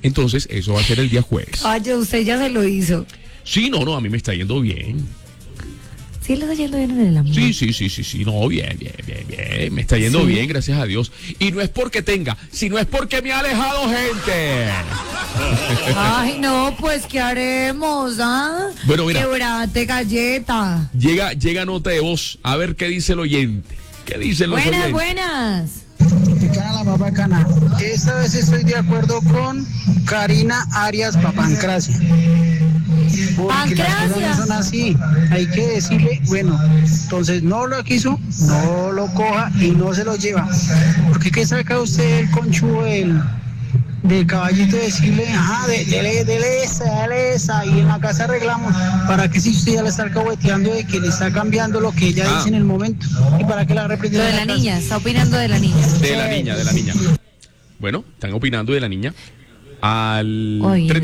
Entonces, eso va a ser el día jueves. Oye, usted ya se lo hizo. Sí, no, a mí me está yendo bien. ¿Sí le está yendo bien en el amor? Sí, no, bien. Me está yendo bien, gracias a Dios. Y no es porque tenga, sino es porque me ha alejado gente. Ay, no, pues, ¿qué haremos, ah? Bueno, mira. Quebrate galleta. Llega nota de voz, a ver qué dice el oyente. ¿Qué dicen los oyentes? Buenas. Tropicana, la más bacana. Esta vez estoy de acuerdo con Karina Arias Papancracia. Porque las cosas no son así. Hay que decirle, bueno, entonces no lo quiso, no lo coja y no se lo lleva. Porque ¿qué saca usted el conchudo del caballito de decirle, ajá, dele esa, y en la casa arreglamos? ¿Para que si usted ya le está alcahueteando de que le está cambiando lo que ella dice en el momento? ¿Y para que la reprenda? Lo de la niña, está opinando de la niña. De la niña. Bueno, están opinando de la niña al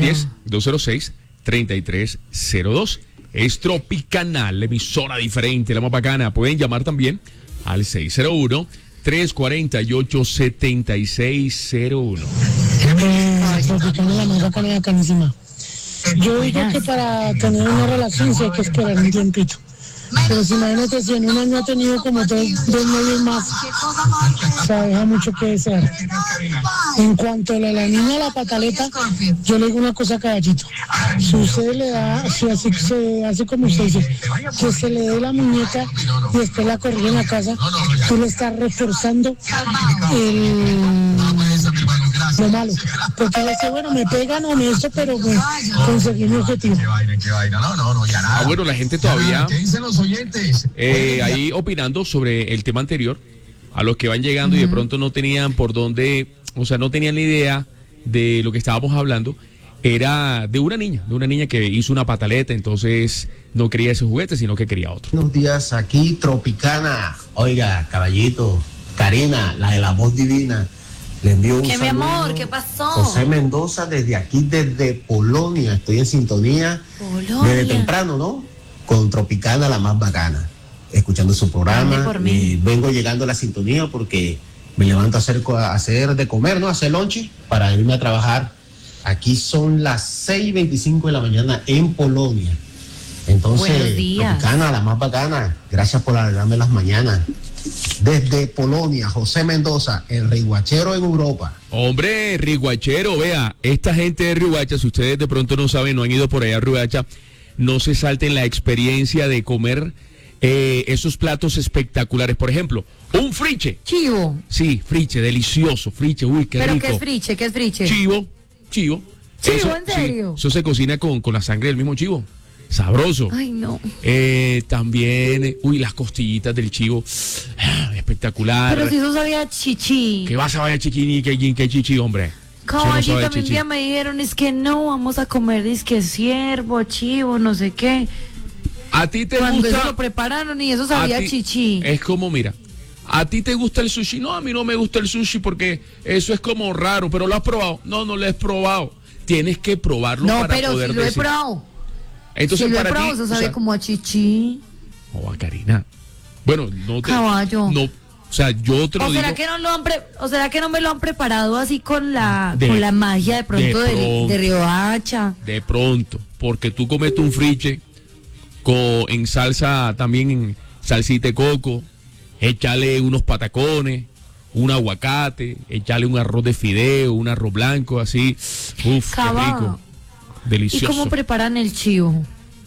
310-206-3302. Es Tropicana, la emisora diferente, la más bacana. Pueden llamar también al 601-348-7601. Tropicana, la más bacana y bacanísima. Yo digo que para tener una relación sí hay que esperar un tiempito. Pero si imagínate, si en un año ha tenido como dos novios más, o sea, deja mucho que desear. En cuanto a la niña de la pataleta, yo le digo una cosa a Caballito. Si usted le da, si así se hace como usted dice, que se le dé la muñeca y después la corrige en la casa, tú le estás reforzando lo malo. Porque dice, bueno, me pegan honesto, pero pues, conseguí mi objetivo. Bueno, la gente todavía ahí opinando sobre el tema anterior, a los que van llegando y de pronto no tenían por dónde, o sea, no tenían la idea de lo que estábamos hablando. Era de una niña que hizo una pataleta, entonces no quería ese juguete, sino que quería otro. Buenos días, aquí Tropicana. Oiga, Caballito, Karina, la de la voz divina. Le envío un saludo. Mi amor, ¿qué pasó? José Mendoza, desde aquí, desde Polonia. Estoy en sintonía. Desde temprano, ¿no? Con Tropicana, la más bacana. Escuchando su programa. Vengo llegando a la sintonía porque me levanto a hacer de comer, ¿no? A hacer lunch para irme a trabajar. Aquí son las 6:25 de la mañana en Polonia. Entonces, Tropicana, la más bacana. Gracias por alegrarme las mañanas. Desde Polonia, José Mendoza, el riguachero en Europa. Hombre, riguachero, vea, esta gente de Riguacha, si ustedes de pronto no saben, no han ido por allá a Riguacha, no se salten la experiencia de comer esos platos espectaculares. Por ejemplo, un friche. Chivo. Sí, friche, delicioso, friche, uy, qué rico. ¿Pero qué es friche? Chivo. ¿Chivo, en serio? Sí, eso se cocina con la sangre del mismo chivo. Sabroso. Ay, no. También, las costillitas del chivo. Espectacular. Pero si eso sabía chichi. ¿Qué vas a ver chichi que chichi, hombre? Caballito, a mí un día me dijeron, es que no, vamos a comer, es que ciervo, chivo, no sé qué. ¿A ti te Cuando gusta? eso lo prepararon y eso sabía chichi. Es como, mira, ¿a ti te gusta el sushi? No, a mí no me gusta el sushi porque eso es como raro, pero ¿lo has probado? No lo he probado. Tienes que probarlo para poder decir. No, pero sí lo he probado. Entonces, si para ti, eso sabe como a chichi. O a Karina. Bueno, no te... Caballo. No, o sea, yo te lo digo... ¿Será que no me lo han preparado así con la magia de pronto de Riohacha? De pronto, porque tú comete un friche en salsa, también en salsita de coco, échale unos patacones, un aguacate, échale un arroz de fideo, un arroz blanco, así. Uf, qué rico. Delicioso. ¿Y cómo preparan el chivo?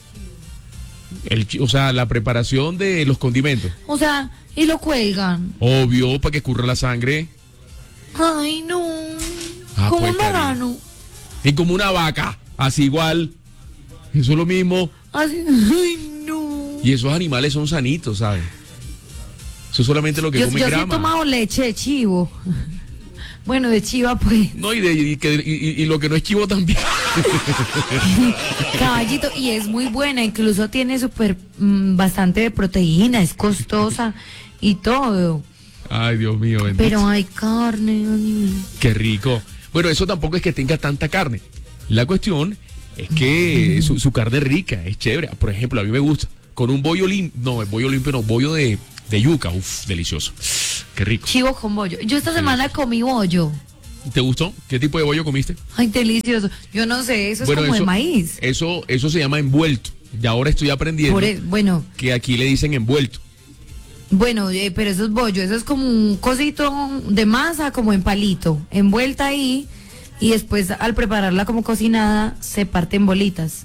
O sea, la preparación de los condimentos. O sea, y lo cuelgan. Obvio, para que escurra la sangre. Ay, no. Como pues, un marrano. Y como una vaca, así igual. Eso es lo mismo. Así, ay, no. Y esos animales son sanitos, ¿sabes? Eso es solamente lo que come grama. Yo sí he tomado leche de chivo. Bueno, de chiva, pues. No, y lo que no es chivo también. Caballito, y es muy buena, incluso tiene bastante de proteína, es costosa y todo. Ay, Dios mío, bendito. Pero hay carne. Qué rico. Bueno, eso tampoco es que tenga tanta carne. La cuestión es que su carne es rica, es chévere. Por ejemplo, a mí me gusta. Con un bollo limpio, no, el bollo limpio no, bollo de yuca, delicioso. Qué rico. Chivo con bollo. Yo esta semana comí bollo. ¿Te gustó? ¿Qué tipo de bollo comiste? Ay, delicioso. Yo no sé, eso es como de maíz. Eso se llama envuelto. Y ahora estoy aprendiendo que aquí le dicen envuelto. Bueno, pero eso es bollo, eso es como un cosito de masa, como en palito, envuelta ahí, y después al prepararla como cocinada, se parte en bolitas.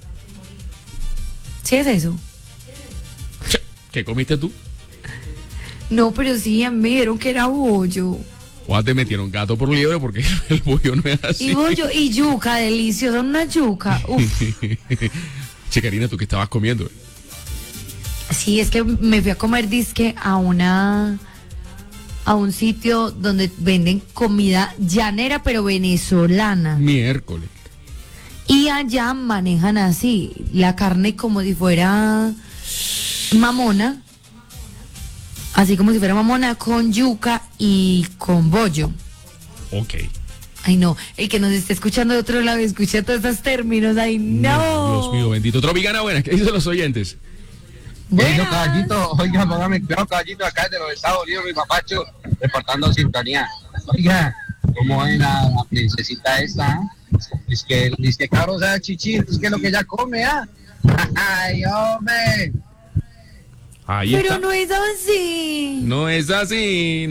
¿Sí es eso? ¿Qué comiste tú? No, pero sí, me dijeron que era bollo. O te metieron gato por liebre porque el bollo no es así. Y bollo y yuca, delicioso, una yuca. Uf. Che, Karina, ¿tú qué estabas comiendo? Sí, es que me fui a comer disque a un sitio donde venden comida llanera pero venezolana. Miércoles. Y allá manejan así, la carne como si fuera mamona. Así como si fuera mamona con yuca y con bollo. Ok. Ay, no, el que nos esté escuchando de otro lado escucha todos estos términos. Ay, no. Dios mío, bendito. Tropicana, buenas, ¿qué dicen los oyentes? Bueno, caballito, oiga, póngame cuidado, caballito, acá de los Estados Unidos, mi papacho, reportando sintonía. Oiga, ¿cómo es la princesita esta? Es que claro, o sea, chichi, es que lo que ella come, ¿ah? Ay, hombre. Ahí pero está. no es así. No es así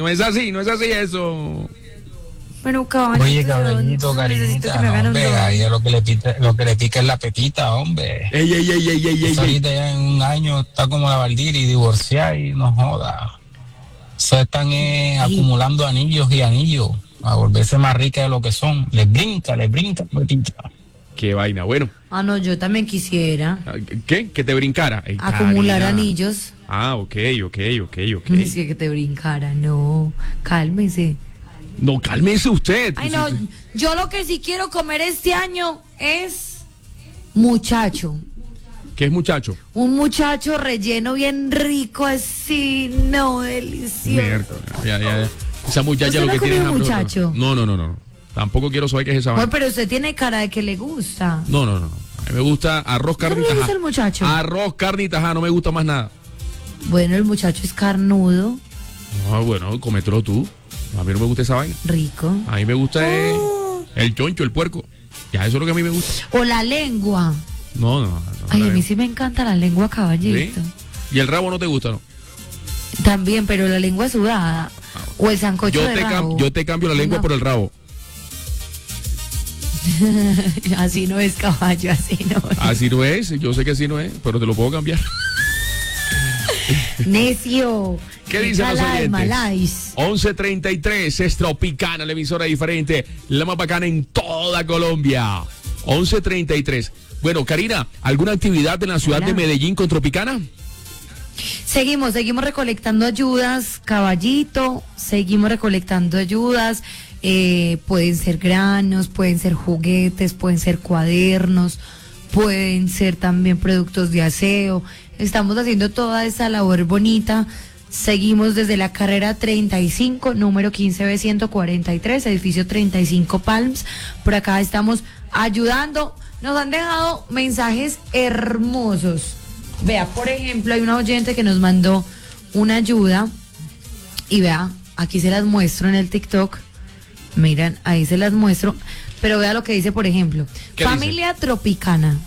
eso. Pero caballito. Oye, caballito, cariñita, no, hombre, ahí lo que le pica es la pepita, hombre. Ey. Ahorita ya en un año está como la Valdiri, divorciada y no joda. Se están acumulando anillos y anillos, a volverse más ricas de lo que son. Les brinca, pepita. Qué vaina, bueno. Ah, no, yo también quisiera. ¿Qué? Que te brincara. Ey, acumular Karina. anillos. Ah, ok. Dice que te brincara, no, cálmese. No, cálmese usted. Ay, no, yo lo que sí quiero comer este año es muchacho. ¿Qué es muchacho? Un muchacho relleno bien rico, así, no, delicioso. Miércoles, ya. Esa muchacha lo que tiene es hambre. Muchacho? No. Tampoco quiero saber qué es esa vaina. Bueno, pero usted tiene cara de que le gusta. No. A mí me gusta arroz, carne y ¿No le tajá. gusta el muchacho? Arroz, carne y tajá, no me gusta más nada. Bueno, el muchacho es carnudo. No, bueno, cómetelo tú. A mí no me gusta esa vaina. Rico. A mí me gusta el choncho, el puerco. Ya, eso es lo que a mí me gusta. O la lengua. No. Ay, a mí sí me encanta la lengua, caballito. ¿Sí? ¿Y el rabo no te gusta, no? También, pero la lengua sudada. O el sancocho de rabo. Yo te cambio la lengua por el rabo. Así no es, caballo, así no es. Así no es, yo sé que así no es, pero te lo puedo cambiar. Necio. ¿Qué dicen los oyentes? 11:33, es Tropicana, la emisora diferente, la más bacana en toda Colombia. 11:33. Bueno, Karina, ¿alguna actividad en la ciudad de Medellín con Tropicana? Seguimos recolectando ayudas, caballito, seguimos recolectando ayudas. Pueden ser granos, pueden ser juguetes, pueden ser cuadernos, pueden ser también productos de aseo. Estamos haciendo toda esa labor bonita. Seguimos desde la carrera 35, número 15B143, edificio 35 Palms. Por acá estamos ayudando. Nos han dejado mensajes hermosos. Vea, por ejemplo, hay una oyente que nos mandó una ayuda. Y vea, aquí se las muestro en el TikTok. Miren, ahí se las muestro. Pero vea lo que dice, por ejemplo. Familia Tropicana.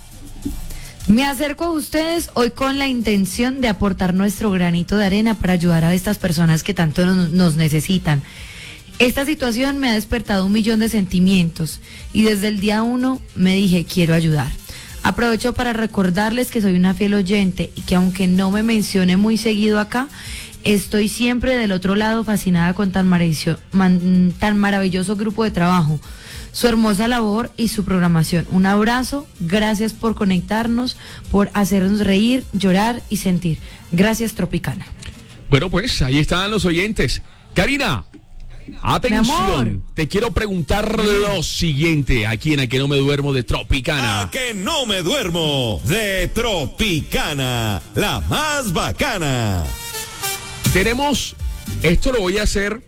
Me acerco a ustedes hoy con la intención de aportar nuestro granito de arena para ayudar a estas personas que tanto nos necesitan. Esta situación me ha despertado 1.000.000 de sentimientos y desde el día 1 me dije, quiero ayudar. Aprovecho para recordarles que soy una fiel oyente y que aunque no me mencione muy seguido acá, estoy siempre del otro lado fascinada con tan maravilloso grupo de trabajo, su hermosa labor y su programación. Un abrazo, gracias por conectarnos, por hacernos reír, llorar y sentir. Gracias, Tropicana. Bueno, pues ahí están los oyentes. Karina, atención, te quiero preguntar lo siguiente, aquí en A Que No Me Duermo de Tropicana. A Que No Me Duermo de Tropicana, la más bacana. Tenemos, esto lo voy a hacer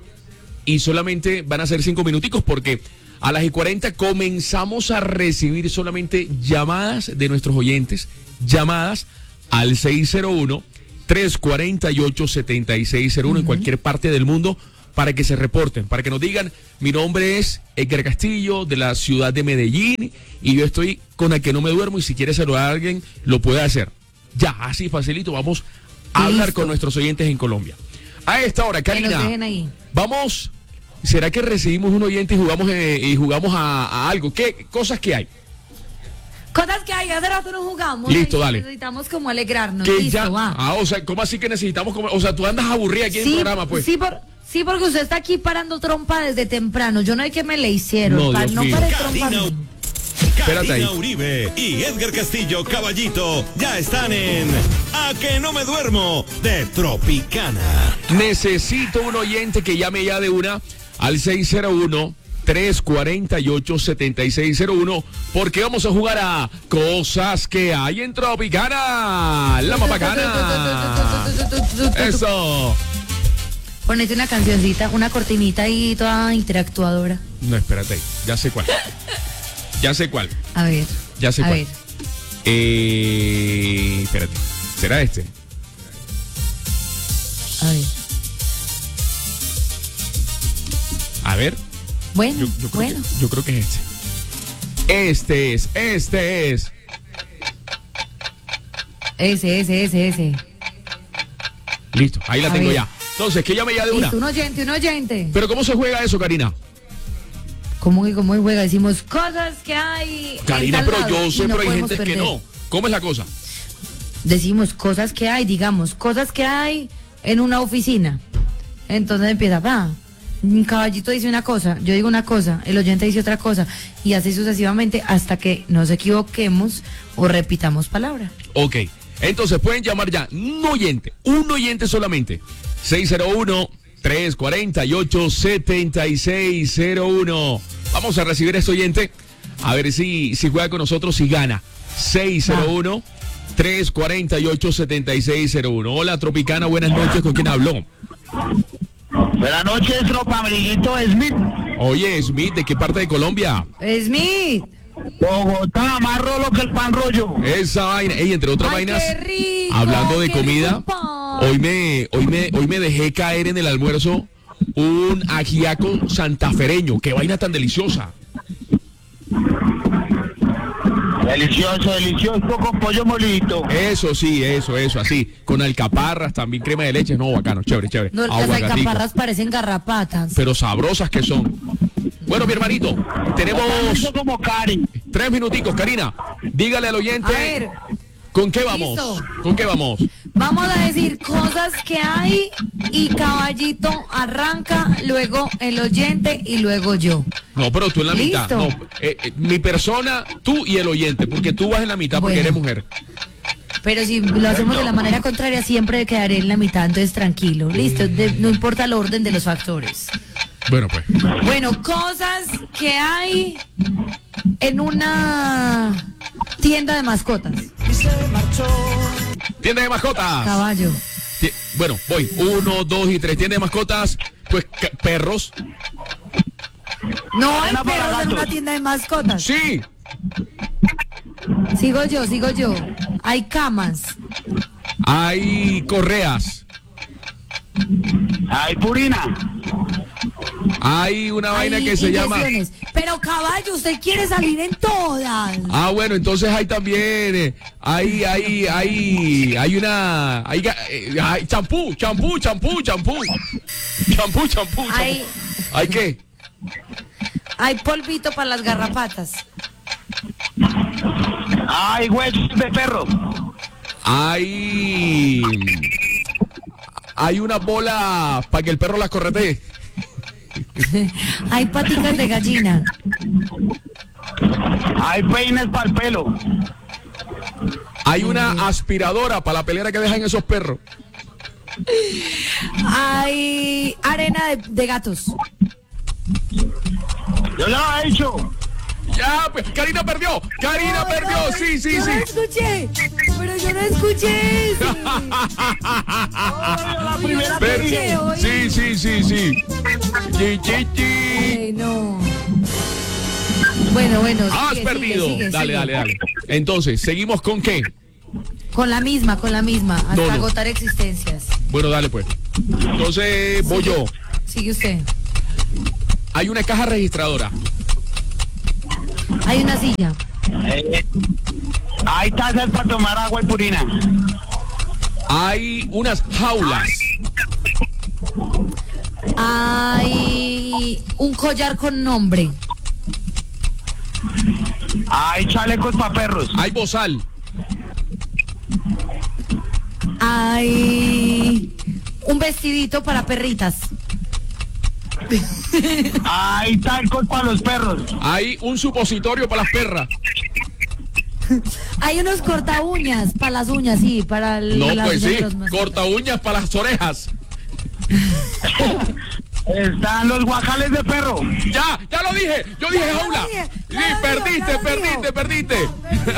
y solamente van a ser 5 minuticos porque a las 40 comenzamos a recibir solamente llamadas de nuestros oyentes, llamadas al 601-348-7601 en cualquier parte del mundo para que se reporten, para que nos digan, mi nombre es Edgar Castillo, de la ciudad de Medellín, y yo estoy con el que no me duermo, y si quiere saludar a alguien, lo puede hacer. Ya, así facilito, vamos a hablar con nuestros oyentes en Colombia. A esta hora, Karina, vamos, ¿será que recibimos un oyente y jugamos a algo? ¿Qué cosas que hay? Cosas que hay, hace rato no jugamos. Listo, dale. Necesitamos como alegrarnos. Que listo, ya, va. O sea, ¿cómo así que necesitamos? O sea, tú andas aburrida aquí en el programa, pues. Sí, porque usted está aquí parando trompa desde temprano. Yo no hay que me le hicieron. No, no paré trompa. Espérate ahí. Karina Uribe y Edgar Castillo Caballito ya están en A que no me duermo de Tropicana. Necesito un oyente que llame ya de una al 601-348-7601, porque vamos a jugar a Cosas que hay en Tropicana, la más bacana. Eso. Ponete una cancioncita, una cortinita ahí toda interactuadora. No, espérate ahí, ya sé cuál. Ya sé cuál. A ver. Ya sé a cuál. ver. Espérate, ¿será este? A ver. A ver. Bueno, Yo creo que es este. Este es. Ese. Listo, ahí la A tengo ver. ya. Entonces, que llame ya de una. Listo, un oyente. Pero ¿cómo se juega eso, Karina? ¿Cómo juega? Decimos cosas que hay. Karina, pero yo sé, pero hay gente perder. que no. ¿Cómo es la cosa? Decimos cosas que hay, digamos, cosas que hay en una oficina. Entonces empieza, un caballito dice una cosa, yo digo una cosa, el oyente dice otra cosa, y así sucesivamente hasta que nos equivoquemos o repitamos palabra. Ok, entonces pueden llamar ya un oyente solamente. 601-348-7601. Vamos a recibir a este oyente, a ver si juega con nosotros y gana. 601-348-7601. Hola, Tropicana, buenas noches, ¿con quién habló? Buenas noches, tropa, amiguito Smith. Oye, Smith, ¿de qué parte de Colombia? Smith. Bogotá, más rolo que el pan rollo. Esa vaina, y entre otras vainas, qué rico, hablando de qué comida, rico. hoy me dejé caer en el almuerzo un ajiaco santafereño. Qué vaina tan deliciosa. Delicioso, con pollo molito. Eso sí, eso, así. Con alcaparras, también crema de leche. No, bacano, chévere. No, las alcaparras parecen garrapatas. Pero sabrosas que son. Bueno, mi hermanito, tenemos como Cari. 3 minuticos. Karina, dígale al oyente. A ver. ¿Con qué vamos? Listo. ¿Con qué vamos? Vamos a decir cosas que hay y Caballito arranca, luego el oyente y luego yo. No, pero tú en la ¿Listo? mitad. No, mi persona, tú y el oyente, porque tú vas en la mitad porque eres mujer. Pero si lo hacemos de la manera contraria, siempre quedaré en la mitad, entonces tranquilo. Listo, no importa el orden de los factores. Bueno, pues. Bueno, cosas que hay en una tienda de mascotas. Tienda de mascotas. Caballo. Bueno, voy. 1, 2 y 3. Tienda de mascotas. Pues perros. No hay perros en una tienda de mascotas. Sí. Sigo yo. Hay camas. Hay correas. Hay purina. Hay una vaina que se llama. Pero caballo, usted quiere salir en todas. Ah, bueno, entonces hay también. Hay champú. ¿Hay qué? Hay polvito para las garrapatas. Hay huesos de perro. Hay una bola para que el perro las corretee. Hay paticas de gallina. Hay peines para el pelo. Hay una aspiradora para la pelera que dejan esos perros. Hay arena de gatos. Yo lo he hecho. Ya, Karina perdió. Sí. Yo no escuché. Pero yo no escuché eso. La primera Sí. Ay, no. Bueno. Has perdido. Sigue. Dale. Entonces, ¿seguimos con qué? Con la misma, hasta No. agotar existencias. Bueno, dale pues. Entonces, voy yo. sigue usted. Hay una caja registradora. Hay una silla. Hay tazas para tomar agua y purina. Hay unas jaulas. Hay un collar con nombre. Hay chalecos para perros. Hay bozal. Hay un vestidito para perritas. Hay talcos para los perros. Hay un supositorio para las perras. Hay unos corta uñas para las uñas, sí, para No, las pues uñas sí, de los mascotas. corta uñas para las orejas. Están los guajales de perro. Ya lo dije. Yo dije Ya lo jaula. dije, Sí, ya lo perdiste. Perdió.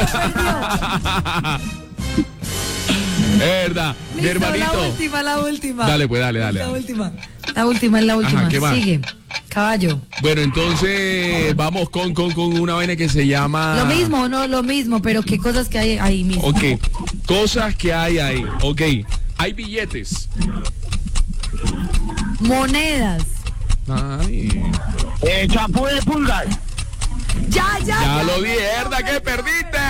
Verdad. Mi Listo, hermanito. la última. Dale, pues, dale. La última es la última. Ajá, ¿qué más? Sigue. Caballo. Bueno, entonces vamos con una vaina que se llama... Lo mismo, pero qué cosas que hay ahí mismo. Ok, cosas que hay ahí. Ok, hay billetes. Monedas. Ay. Champú de pulgas. Ya Lo di, ¿verdad que perdiste?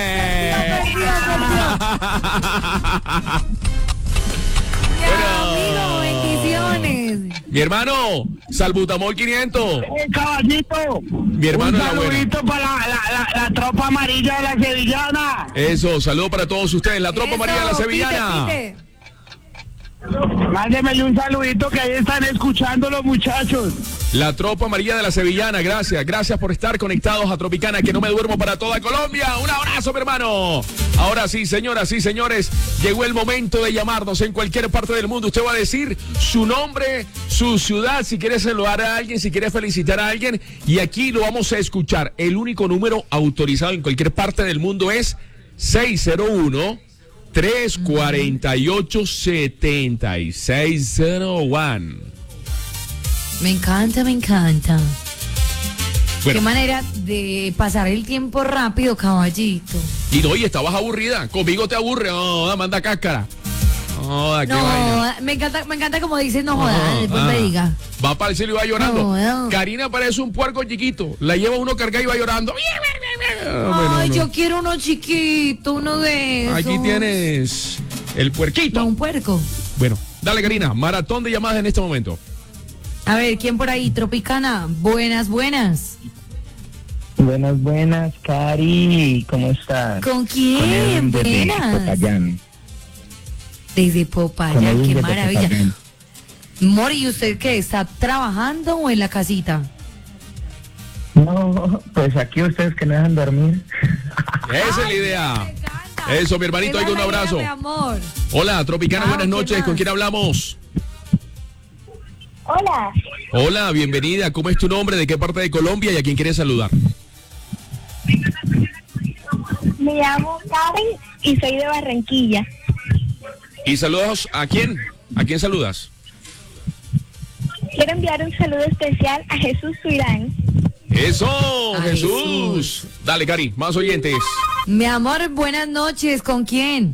Amigo, bendiciones. Mi hermano, Salbutamol 500. Caballito. Mi hermano Un de la buena. saludito para la tropa amarilla de la sevillana. Eso, saludo para todos ustedes, la tropa María de la Sevillana. Pite. Mándemele un saludito que ahí están escuchando los muchachos. La tropa María de la Sevillana, gracias por estar conectados a Tropicana, que no me duermo para toda Colombia. Un abrazo, mi hermano. Ahora sí, señoras y señores, llegó el momento de llamarnos en cualquier parte del mundo. Usted va a decir su nombre, su ciudad, si quiere saludar a alguien, si quiere felicitar a alguien, y aquí lo vamos a escuchar. El único número autorizado en cualquier parte del mundo es 601-348-7601. Me encanta. Bueno. Qué manera de pasar el tiempo rápido, caballito. Y no, y estabas aburrida. Conmigo te aburre. No, manda cáscara. Qué No, vaina. me encanta como dices, no jodas, después me diga. Va para el cielo y va llorando. No. Karina parece un puerco chiquito. La lleva uno cargado y va llorando. Ay, yo quiero uno chiquito, uno de esos. Aquí tienes el puerquito. No, un puerco. Bueno, dale, Karina. Maratón de llamadas en este momento. A ver, ¿quién por ahí? Tropicana. Buenas. Buenas, Cari. ¿Cómo estás? ¿Con quién? Buenas. Desde Popayán, qué maravilla. Mori, ¿y usted qué? ¿Está trabajando o en la casita? No, pues aquí ustedes que no dejan dormir. Esa es la idea. Eso, mi hermanito, oiga, un abrazo. Mi amor. Hola, Tropicana, buenas ¿qué noches. más? ¿Con quién hablamos? Hola, Hola, bienvenida. ¿Cómo es tu nombre? ¿De qué parte de Colombia y a quién quieres saludar? me llamo Karen y soy de Barranquilla. ¿Y saludos a quién? ¿A quién saludas? Quiero enviar un saludo especial a Jesús Suirán. ¡Eso, A Jesús! Dale, Cari, más oyentes. Mi amor, buenas noches. ¿Con quién?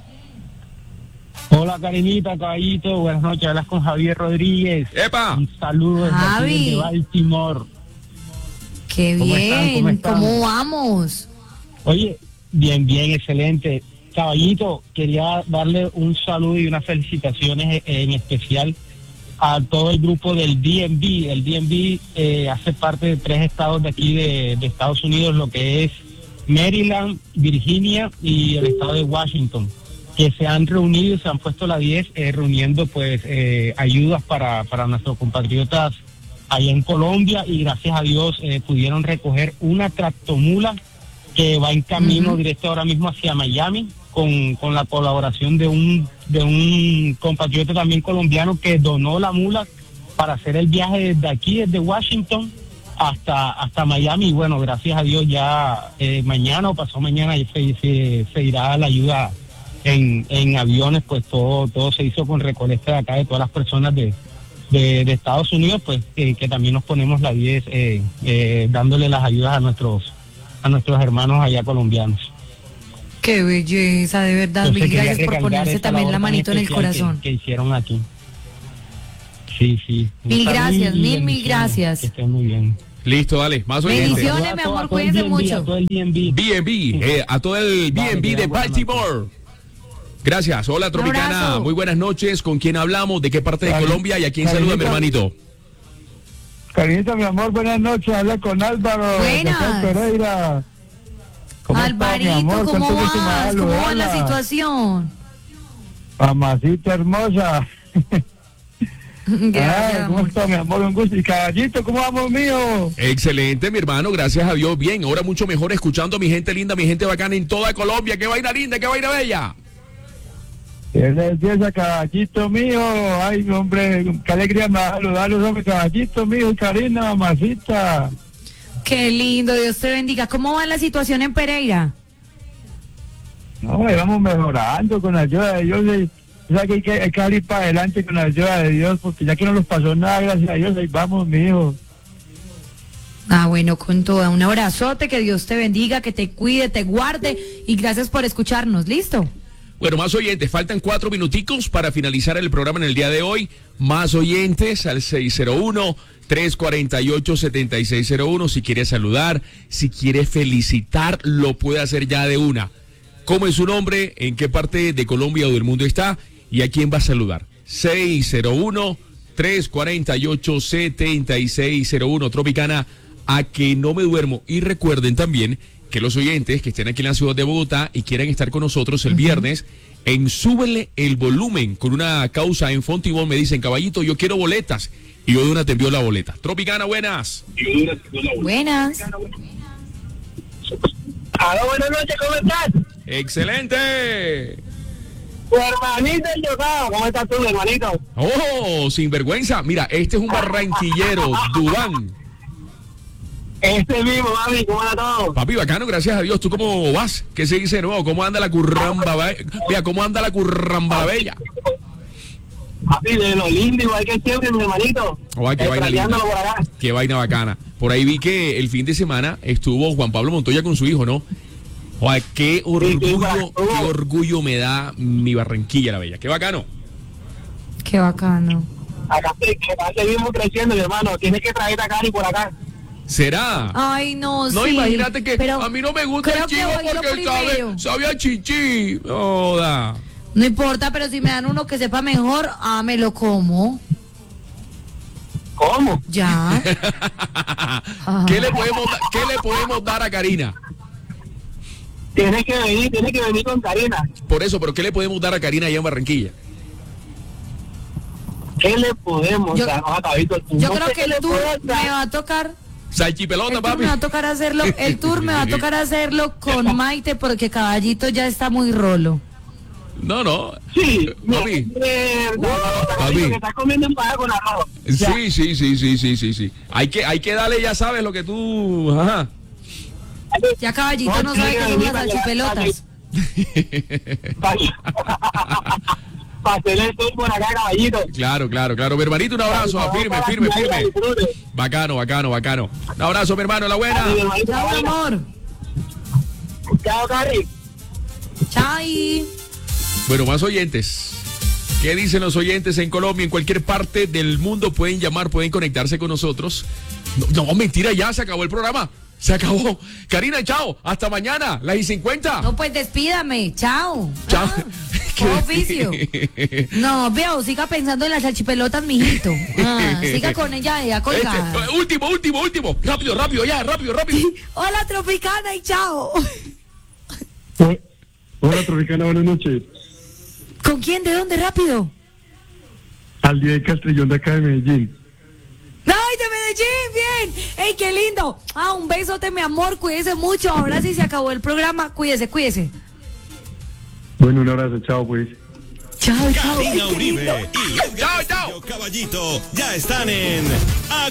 Hola, Karinita, caballito. Buenas noches. Hablas con Javier Rodríguez. ¡Epa! Un saludo desde aquí, Javi. desde Baltimore. Qué ¿Cómo están? bien. ¿Cómo están? ¿Cómo vamos? Oye, bien, excelente. Caballito, quería darle un saludo y unas felicitaciones en especial a todo el grupo del DMV. El DMV hace parte de 3 estados de aquí de Estados Unidos, lo que es Maryland, Virginia y el estado de Washington, que se han reunido y se han puesto la 10 reuniendo pues ayudas para nuestros compatriotas allá en Colombia, y gracias a Dios pudieron recoger una tractomula que va en camino directo ahora mismo hacia Miami, con la colaboración de un compatriota también colombiano que donó la mula para hacer el viaje desde aquí, desde Washington hasta Miami. Y bueno, gracias a Dios ya mañana o pasado mañana se irá la ayuda en aviones. Pues todo se hizo con recolecta de acá de todas las personas de Estados Unidos, pues que también nos ponemos la 10 dándole las ayudas a nuestros hermanos allá colombianos. Qué belleza, de verdad. Entonces, Mil gracias quería por recalcar ponerse esta también labor la tan manito en el especial corazón. que hicieron aquí. Sí. Mil gracias, mil gracias. Que estén muy bien. Listo, dale, más oyentes. Bendiciones, mi amor, cuídense mucho. A todo el B&B, a todo el B&B de Baltimore. Gracias. Hola, Tropicana. Muy buenas noches. ¿Con quién hablamos? ¿De qué parte de Colombia? ¿Y a quién saluda, mi hermanito? Carinita, mi amor, buenas noches. Habla con Álvaro. Buenas. Pereira. Alvarito, ¿cómo vas? ¿Cómo va la situación? Mamacita hermosa. Gracias, ¿cómo está, mi amor? Un gusto. Y Caballito, ¿cómo vamos, mío? Excelente, mi hermano. Gracias a Dios. Bien, ahora mucho mejor escuchando a mi gente linda, mi gente bacana en toda Colombia. ¡Qué vaina linda, qué vaina bella! ¿Qué le empieza, Caballito mío? Ay, hombre, qué alegría me da saludarlos, hombre, Caballito mío, Karina, mamacita. Qué lindo, Dios te bendiga. ¿Cómo va la situación en Pereira? No, vamos mejorando con la ayuda de Dios. O sea, que hay que ir para adelante con la ayuda de Dios, porque ya que no nos pasó nada, gracias a Dios, ahí vamos, mijo. Bueno, con toda. Un abrazote, que Dios te bendiga, que te cuide, te guarde, y gracias por escucharnos. ¿Listo? Bueno, más oyentes, faltan 4 minuticos para finalizar el programa en el día de hoy. Más oyentes al 601-348-7601. Si quiere saludar, si quiere felicitar, lo puede hacer ya de una. ¿Cómo es su nombre? ¿En qué parte de Colombia o del mundo está? ¿Y a quién va a saludar? 601-348-7601. Tropicana, a que no me duermo. Y recuerden también que los oyentes que estén aquí en la ciudad de Bogotá y quieran estar con nosotros el viernes, en Súbele el Volumen, con una causa en Fontibón, me dicen, Caballito, yo quiero boletas. Y yo de una te envío la boleta. Tropicana, buenas. Buenas. Aló, buenas noches, ¿cómo estás? ¡Excelente! Tu hermanito el Yocado, ¿cómo estás tú, hermanito? ¡Oh, sinvergüenza! Mira, este es un barranquillero, Dubán. Este mismo, mami, ¿cómo anda todo? Papi, bacano, gracias a Dios. ¿Tú cómo vas? ¿Qué se dice de nuevo? ¿Cómo anda la curramba? Mira, ¿cómo anda la curramba bella? Papi, de lo lindo, igual que siempre, mi hermanito. Oh, qué vaina linda. Qué vaina bacana. Por ahí vi que el fin de semana estuvo Juan Pablo Montoya con su hijo, ¿no? Oh, qué orgullo me da mi Barranquilla la bella. Qué bacano. Qué bacano. Acá seguimos creciendo, mi hermano. Tienes que traer a Cari por acá. ¿Será? Ay, no, no, sí. imagínate que pero a mí no me gusta el chivo porque sabe a chichi. Joda. No importa, pero si me dan uno que sepa mejor, me lo como. ¿Cómo? Ya. ¿Qué le podemos dar a Karina? Tienes que venir con Karina. Por eso, pero ¿qué le podemos dar a Karina allá en Barranquilla? ¿Qué le podemos dar? Yo creo que el tour me va a tocar. Salchipelota, papi. Me va a tocar hacerlo, el tour me va a tocar hacerlo con Maite, porque Caballito ya está muy rolo. No. Sí, papi. Papi. Que estás comiendo empanada con arroz. Sí. Hay que darle, ya sabes lo que tú. Ajá. Ya Caballito no sabe qué son las salchipelotas. Para hacer el tour por acá, Caballito. Claro. Mi hermanito, un abrazo, firme. Bacano. Un abrazo, mi hermano, la buena. Chao, mi amor. Chao, Cari. Chai. Bueno, más oyentes. ¿Qué dicen los oyentes en Colombia? En cualquier parte del mundo pueden llamar, pueden conectarse con nosotros. No, mentira, ya se acabó el programa. Se acabó. Karina, chao. Hasta mañana, las 50. No, pues despídame. Chao. Chao. ¿Qué oficio? No, veo, siga pensando en las salchipelotas, mijito. Siga con ella, ya colgada. Último. Rápido, ya, rápido. Hola, Tropicana, y chao. Hola, Tropicana, buenas noches. ¿Con quién? ¿De dónde? Rápido. Al día de Castrillón de acá de Medellín. ¡Ay, de Medellín! ¡Bien! ¡Ey, qué lindo! Un besote, mi amor, cuídese mucho. Ahora sí se acabó el programa. Cuídese. Bueno, un abrazo, chao, pues. Chao. Karina Uribe y chao. Caballito ya están en